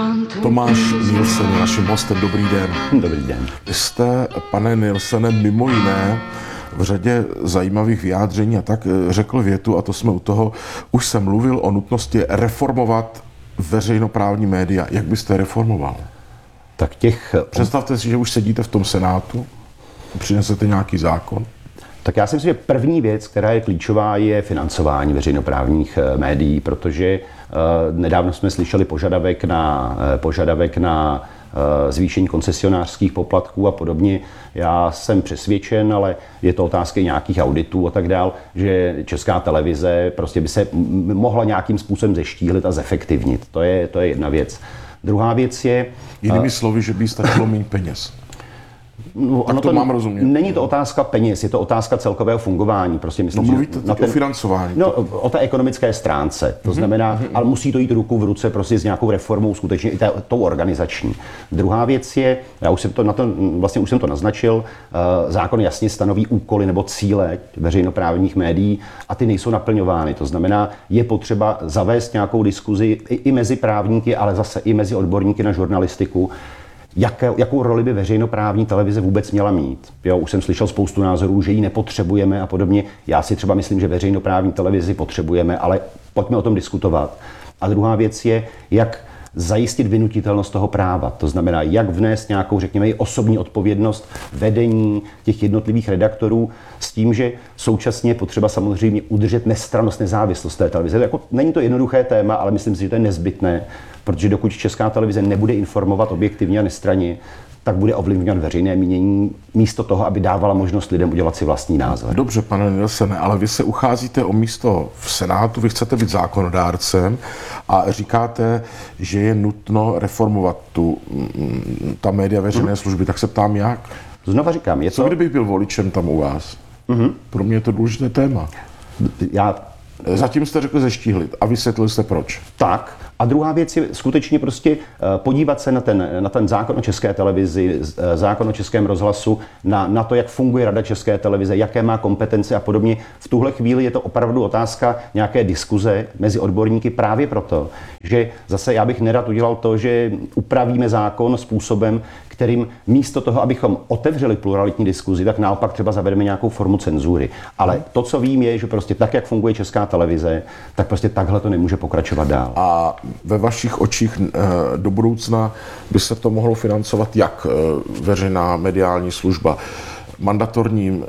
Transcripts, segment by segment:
Tomáš Nilsen je naším hostem. Dobrý den. Dobrý den. Vy jste, pane Nilsene, mimo jiné v řadě zajímavých vyjádření a tak řekl větu, a to jsme u toho, už jsem mluvil o nutnosti reformovat veřejnoprávní média. Jak byste reformoval? Tak Představte si, že už sedíte v tom Senátu, přinesete nějaký zákon. Tak já si myslím, že první věc, která je klíčová, je financování veřejnoprávních médií, protože nedávno jsme slyšeli požadavek na zvýšení koncesionářských poplatků a podobně. Já jsem přesvědčen, ale je to otázka nějakých auditů a tak dál, že Česká televize prostě by se mohla nějakým způsobem zeštíhlit a zefektivnit. To je jedna věc. Druhá věc je... Jinými slovy, že by stačilo méně peněz. No, tak to mám rozumět. Není to otázka peněz, je to otázka celkového fungování. Prostě myslím, mluvíte teď o financování. No, o té ekonomické stránce. To znamená, ale musí to jít ruku v ruce prostě s nějakou reformou skutečně i tou organizační. Druhá věc je, já už jsem to naznačil, zákon jasně stanoví úkoly nebo cíle veřejnoprávních médií a ty nejsou naplňovány. To znamená, je potřeba zavést nějakou diskuzi i mezi právníky, ale zase i mezi odborníky na žurnalistiku, jakou roli by veřejnoprávní televize vůbec měla mít. Jo, už jsem slyšel spoustu názorů, že ji nepotřebujeme a podobně. Já si třeba myslím, že veřejnoprávní televizi potřebujeme, ale pojďme o tom diskutovat. A druhá věc je, jak zajistit vynutitelnost toho práva. To znamená, jak vnést nějakou, řekněme, i osobní odpovědnost vedení těch jednotlivých redaktorů s tím, že současně je potřeba samozřejmě udržet nestrannost, nezávislost té televize. Jako, není to jednoduché téma, ale myslím si, že to je nezbytné, protože dokud Česká televize nebude informovat objektivně a nestranně, tak bude ovlivňovat veřejné mínění místo toho, aby dávala možnost lidem udělat si vlastní názor. Dobře, pane Nilsene, ale vy se ucházíte o místo v Senátu, vy chcete být zákonodárcem a říkáte, že je nutno reformovat ta média veřejné služby. Tak se ptám, jak? Znova říkám, Co kdybych byl voličem tam u vás? Pro mě je to důležité téma. Zatím jste řekl zeštíhlit a vysvětlil jste proč. Tak. A druhá věc je skutečně prostě podívat se na ten zákon o České televizi, zákon o Českém rozhlasu, na to, jak funguje Rada České televize, jaké má kompetence a podobně. V tuhle chvíli je to opravdu otázka nějaké diskuze mezi odborníky právě proto, že zase já bych nerad udělal to, že upravíme zákon způsobem, kterým místo toho, abychom otevřeli pluralitní diskuzi, tak naopak třeba zavedeme nějakou formu cenzury. Ale to, co vím, je, že prostě tak, jak funguje Česká televize, tak prostě takhle to nemůže pokračovat dál. A ve vašich očích do budoucna by se to mohlo financovat jak veřejná mediální služba? Mandatorním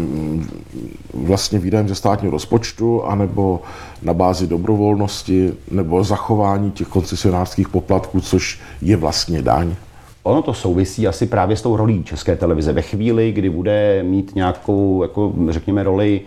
vlastně výdajem ze státního rozpočtu, anebo na bázi dobrovolnosti, nebo zachování těch koncesionářských poplatků, což je vlastně daň? Ono to souvisí asi právě s tou rolí České televize. Ve chvíli, kdy bude mít nějakou, jako řekněme, roli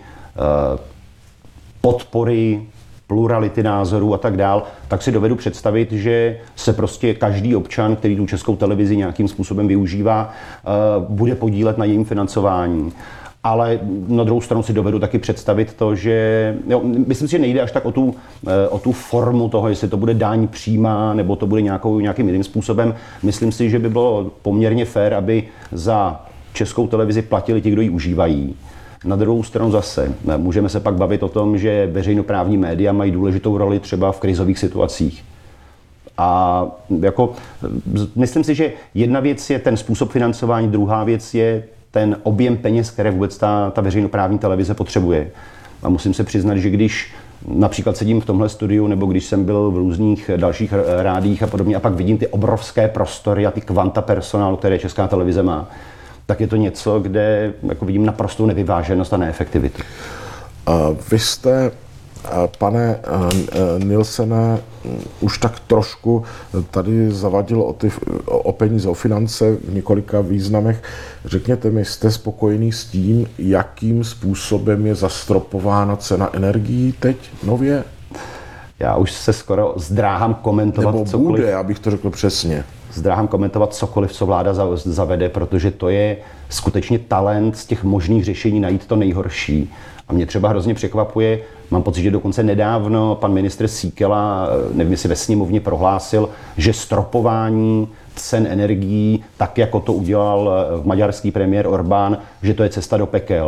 podpory, plurality názorů a tak dál, tak si dovedu představit, že se prostě každý občan, který tu Českou televizi nějakým způsobem využívá, bude podílet na jejím financování. Ale na druhou stranu si dovedu taky představit to, že myslím si, že nejde až tak o tu formu toho, jestli to bude daň přímá, nebo to bude nějakým jiným způsobem. Myslím si, že by bylo poměrně fér, aby za Českou televizi platili ti, kdo ji užívají. Na druhou stranu zase můžeme se pak bavit o tom, že veřejnoprávní média mají důležitou roli třeba v krizových situacích. A myslím si, že jedna věc je ten způsob financování, druhá věc je ten objem peněz, které vůbec ta veřejnoprávní televize potřebuje. A musím se přiznat, že když například sedím v tomhle studiu, nebo když jsem byl v různých dalších rádích a podobně, a pak vidím ty obrovské prostory a ty kvanta personálu, které Česká televize má, tak je to něco, kde jako vidím naprostou nevyváženost a neefektivitu. Vy jste, pane Nilsene, už tak trošku tady zavadil o peníze, o finance v několika významech. Řekněte mi, jste spokojený s tím, jakým způsobem je zastropována cena energií teď nově? Já už se skoro zdráhám komentovat nebo cokoliv. Bude, abych to řekl přesně. Zdráhám komentovat cokoliv, co vláda zavede, protože to je skutečně talent z těch možných řešení najít to nejhorší. A mě třeba hrozně překvapuje, mám pocit, že dokonce nedávno pan ministr Síkela, nevím, jestli ve sněmovně prohlásil, že stropování cen energií, tak jako to udělal maďarský premiér Orbán, že to je cesta do pekel.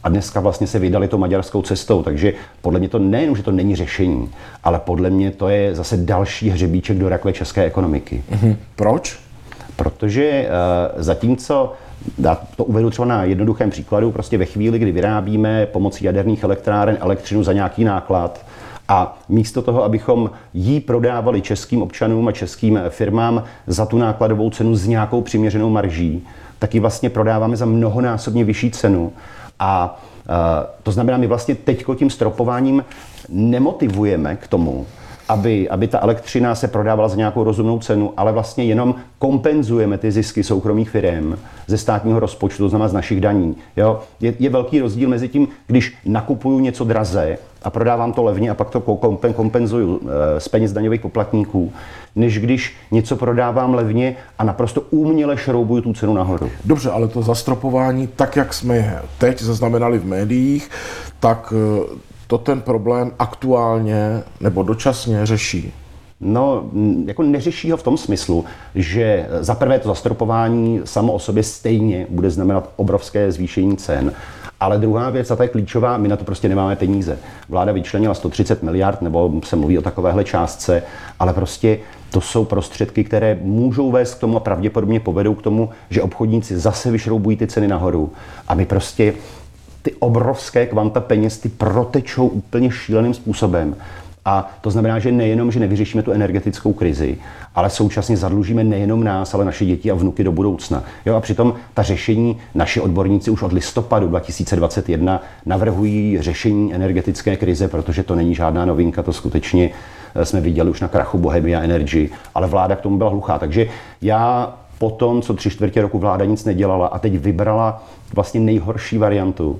a dneska vlastně se vydali to maďarskou cestou, takže podle mě to nejenom, že to není řešení, ale podle mě to je zase další hřebíček do rakve české ekonomiky. Proč? Protože zatímco, já to uvedu třeba na jednoduchém příkladu, prostě ve chvíli, kdy vyrábíme pomocí jaderných elektráren elektřinu za nějaký náklad a místo toho, abychom ji prodávali českým občanům a českým firmám za tu nákladovou cenu s nějakou přiměřenou marží, tak ji vlastně prodáváme za mnohonásobně vyšší cenu. A to znamená, my vlastně teďko tím stropováním nemotivujeme k tomu, aby ta elektřina se prodávala za nějakou rozumnou cenu, ale vlastně jenom kompenzujeme ty zisky soukromých firem ze státního rozpočtu, to znamená z našich daní. Jo? Je velký rozdíl mezi tím, když nakupuju něco draze a prodávám to levně a pak to kompenzuju z peněz daňových poplatníků, než když něco prodávám levně a naprosto uměle šroubuju tu cenu nahoru. Dobře, ale to zastropování, tak jak jsme teď zaznamenali v médiích, tak to ten problém aktuálně nebo dočasně řeší? No, jako neřeší ho v tom smyslu, že za prvé to zastropování samo o sobě stejně bude znamenat obrovské zvýšení cen. Ale druhá věc, a ta je klíčová, my na to prostě nemáme peníze. Vláda vyčlenila 130 miliard, nebo se mluví o takovéhle částce, ale prostě to jsou prostředky, které můžou vést k tomu a pravděpodobně povedou k tomu, že obchodníci zase vyšroubují ty ceny nahoru. A my prostě ty obrovské kvanta peněz, ty protečou úplně šíleným způsobem. A to znamená, že nejenom, že nevyřešíme tu energetickou krizi, ale současně zadlužíme nejenom nás, ale naše děti a vnuky do budoucna. Jo, a přitom ta řešení naši odborníci už od listopadu 2021 navrhují řešení energetické krize, protože to není žádná novinka, to skutečně jsme viděli už na krachu Bohemia Energy, ale vláda k tomu byla hluchá. Takže já po tom, co 3/4 roku vláda nic nedělala a teď vybrala vlastně nejhorší variantu,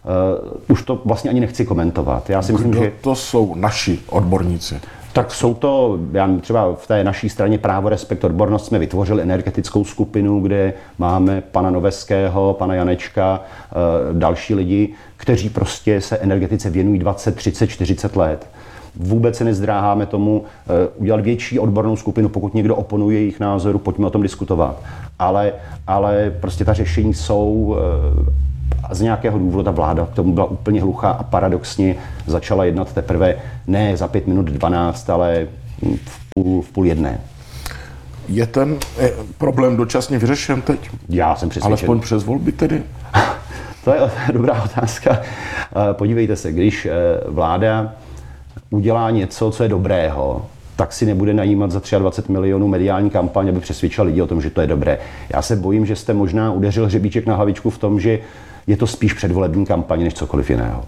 už to vlastně ani nechci komentovat. Já si myslím, že to jsou naši odborníci. Tak jsou to, já třeba v té naší straně Právo, respekt, odbornost jsme vytvořili energetickou skupinu, kde máme pana Noveského, pana Janečka, další lidi, kteří prostě se energetice věnují 20, 30, 40 let. Vůbec se nezdráháme tomu udělat větší odbornou skupinu, pokud někdo oponuje jejich názoru, pojďme o tom diskutovat. Ale prostě ta řešení jsou a z nějakého důvodu ta vláda k tomu byla úplně hluchá a paradoxně začala jednat teprve ne za 5 minut 12, ale v půl jedné. Je ten problém dočasně vyřešen teď? Já jsem přesvědčen. Alespoň přes volby tedy? To je dobrá otázka. Podívejte se, když vláda udělá něco, co je dobrého, tak si nebude najímat za 23 milionů mediální kampaň, aby přesvědčil lidi o tom, že to je dobré. Já se bojím, že jste možná udeřil hřebíček na hlavičku v tom, že je to spíš předvolební kampaň, než cokoliv jiného.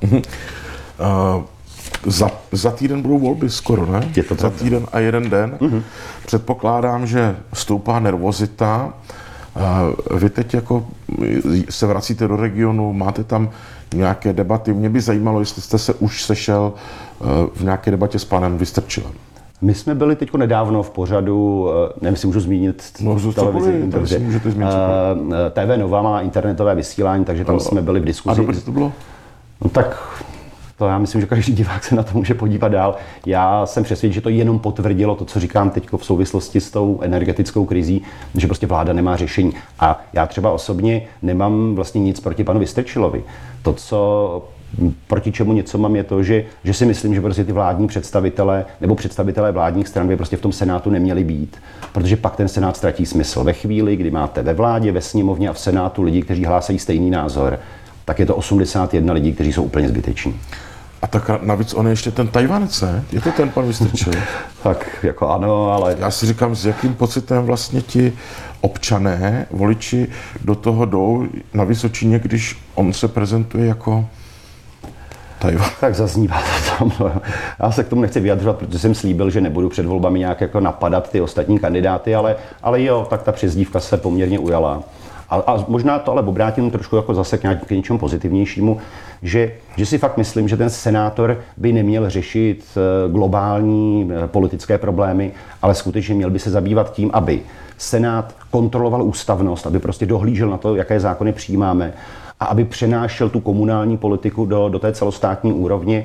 Za týden budou volby skoro, ne? Je to za týden a jeden den. Předpokládám, že stoupá nervozita. Vy teď jako se vracíte do regionu, máte tam nějaké debaty. Mě by zajímalo, jestli jste se už sešel v nějaké debatě s panem Vystrčilem. My jsme byli teď nedávno v pořadu, nevím, jestli můžu zmínit televizi, TV Nova má internetové vysílání, takže tam jsme byli v diskuzi. A dobře to bylo? No tak to já myslím, že každý divák se na to může podívat dál. Já jsem přesvědčen, že to jenom potvrdilo to, co říkám teď v souvislosti s tou energetickou krizí, že prostě vláda nemá řešení. A já třeba osobně nemám vlastně nic proti panu Vystrčilovi. To, co proti čemu něco mám, je to, že si myslím, že prostě ty vládní představitelé nebo představitelé vládních stran by prostě v tom Senátu neměli být, protože pak ten Senát ztratí smysl. Ve chvíli, kdy máte ve vládě, ve sněmovně a v Senátu lidi, kteří hlásají stejný názor, tak je to 81 lidí, kteří jsou úplně zbyteční. A tak navíc on je ještě ten Tajvanec, ne? Je to ten pan Vystrčil? Tak jako ano, ale já si říkám, s jakým pocitem vlastně ti občané, voliči do toho jdou na Vysočině, když on se prezentuje jako Tajvan. Tak zaznívá to tam. Já se k tomu nechci vyjadřovat, protože jsem slíbil, že nebudu před volbami nějak jako napadat ty ostatní kandidáty, ale jo, tak ta přezdívka se poměrně ujala. A možná to ale obrátím trošku jako zase k něčemu pozitivnějšímu, že si fakt myslím, že ten senátor by neměl řešit globální politické problémy, ale skutečně měl by se zabývat tím, aby Senát kontroloval ústavnost, aby prostě dohlížel na to, jaké zákony přijímáme a aby přenášel tu komunální politiku do té celostátní úrovně,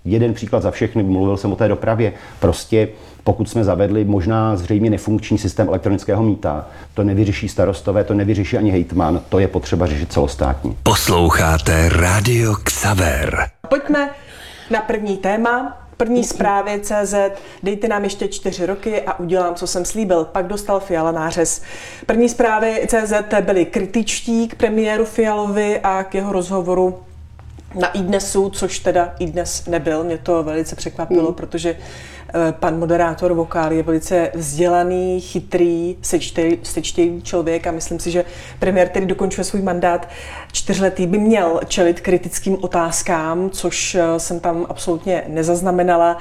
jeden příklad za všechny, mluvil jsem o té dopravě, prostě pokud jsme zavedli možná zřejmě nefunkční systém elektronického mýta, to nevyřeší starostové, to nevyřeší ani hejtman, to je potřeba řešit celostátně. Posloucháte Rádio Xaver. Pojďme na první téma. První zprávy CZ, dejte nám ještě 4 roky a udělám, co jsem slíbil. Pak dostal Fiala nářez. První zprávy CZ byly kritičtí k premiéru Fialovi a k jeho rozhovoru na iDnesu, což teda iDnes nebyl. Mě to velice překvapilo, protože pan moderátor Vokál je velice vzdělaný, chytrý, sečtělý člověk a myslím si, že premiér, který dokončuje svůj mandát 4letý, by měl čelit kritickým otázkám, což jsem tam absolutně nezaznamenala.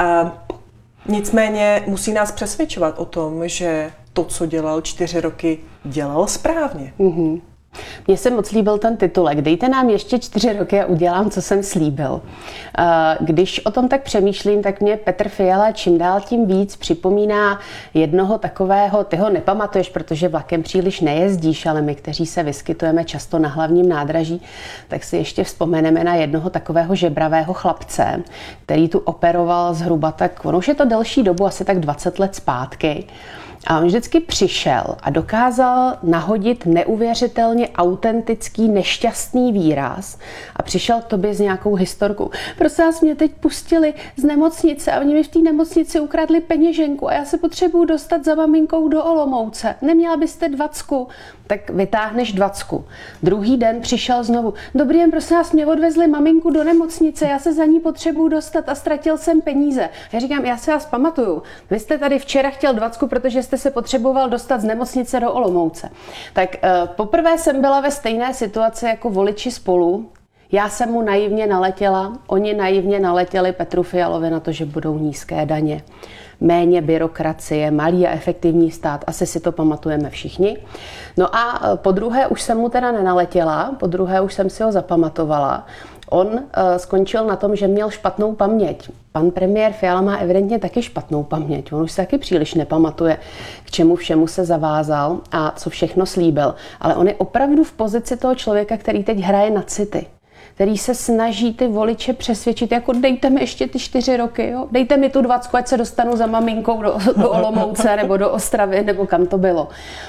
Nicméně musí nás přesvědčovat o tom, že to, co dělal 4 roky, dělal správně. Mm-hmm. Mně se moc líbil ten titulek. Dejte nám ještě 4 roky a udělám, co jsem slíbil. Když o tom tak přemýšlím, tak mě Petr Fiala čím dál tím víc připomíná jednoho takového, ty ho nepamatuješ, protože vlakem příliš nejezdíš, ale my, kteří se vyskytujeme často na hlavním nádraží, tak si ještě vzpomeneme na jednoho takového žebravého chlapce, který tu operoval zhruba tak, ono už je to delší dobu, asi tak 20 let zpátky. A on vždycky přišel a dokázal nahodit neuvěřitelně autentický, nešťastný výraz a přišel k tobě s nějakou historkou. Prosím vás, mě teď pustili z nemocnice a oni mi v té nemocnici ukradli peněženku a já se potřebuju dostat za maminkou do Olomouce. Neměla byste 20, tak vytáhneš 20. Druhý den přišel znovu. Dobrý den, prosím vás, mě odvezli maminku do nemocnice, já se za ní potřebuju dostat a ztratil jsem peníze. Já říkám, já se vás pamatuju. Vy jste tady včera chtěl 20, protože jste se potřeboval dostat z nemocnice do Olomouce. Tak poprvé jsem byla ve stejné situaci jako voliči Spolu. Já jsem mu naivně naletěla, oni naivně naletěli Petru Fialovi na to, že budou nízké daně, méně byrokracie, malý a efektivní stát, asi si to pamatujeme všichni. No a po druhé už jsem mu teda nenaletěla, po druhé už jsem si ho zapamatovala. On skončil na tom, že měl špatnou paměť. Pan premiér Fiala má evidentně taky špatnou paměť. On už se taky příliš nepamatuje, k čemu všemu se zavázal a co všechno slíbil. Ale on je opravdu v pozici toho člověka, který teď hraje na city, který se snaží ty voliče přesvědčit, jako dejte mi ještě ty 4 roky, jo? Dejte mi tu 20, ať se dostanu za maminkou do Olomouce nebo do Ostravy, nebo kam to bylo.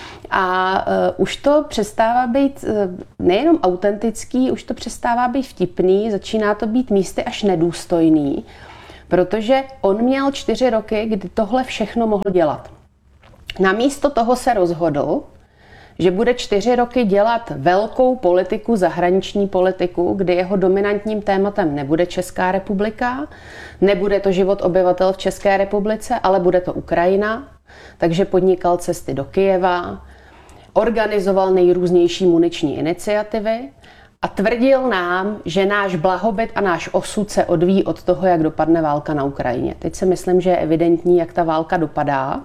A už to přestává být nejenom autentický, už to přestává být vtipný, začíná to být místy až nedůstojný, protože on měl 4 roky, kdy tohle všechno mohl dělat. Namísto toho se rozhodl, že bude 4 roky dělat velkou politiku, zahraniční politiku, kdy jeho dominantním tématem nebude Česká republika, nebude to život obyvatel v České republice, ale bude to Ukrajina, takže podnikal cesty do Kyjeva, organizoval nejrůznější muniční iniciativy a tvrdil nám, že náš blahobyt a náš osud se odvíjí od toho, jak dopadne válka na Ukrajině. Teď si myslím, že je evidentní, jak ta válka dopadá.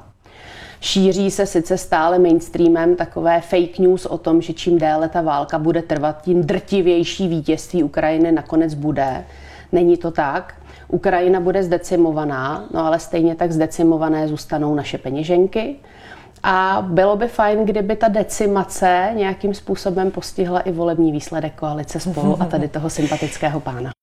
Šíří se sice stále mainstreamem takové fake news o tom, že čím déle ta válka bude trvat, tím drtivější vítězství Ukrajiny nakonec bude. Není to tak. Ukrajina bude zdecimovaná, no ale stejně tak zdecimované zůstanou naše peněženky. A bylo by fajn, kdyby ta decimace nějakým způsobem postihla i volební výsledek koalice Spolu a tady toho sympatického pána.